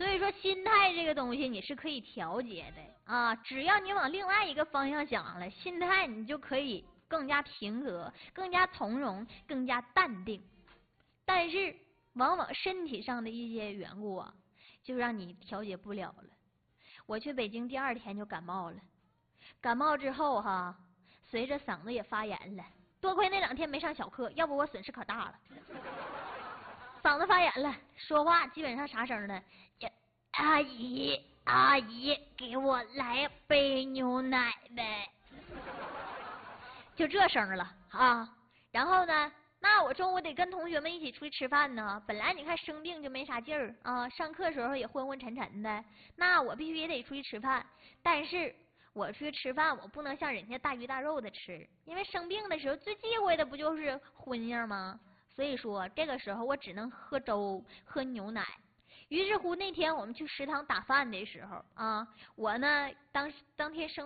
所以说，心态这个东西你是可以调节的啊，只要你往另外一个方向想了，心态你就可以更加平和、更加从容、更加淡定。但是，往往身体上的一些缘故啊，就让你调节不了了。我去北京第2天就感冒了，感冒之后哈，随着嗓子也发炎了。多亏那2天没上小课，要不我损失可大了。嗓子发炎了，说话基本上啥声呢？阿姨，阿姨，给我来杯牛奶呗，就这声了啊。然后呢，那我中午得跟同学们一起出去吃饭呢。本来你看生病就没啥劲儿啊，上课时候也昏昏沉沉的，那我必须也得出去吃饭。但是我出去吃饭，我不能像人家大鱼大肉的吃，因为生病的时候最忌讳的不就是荤样吗？所以说这个时候我只能喝粥、喝牛奶。于是乎那天我们去食堂打饭的时候啊，我呢当天生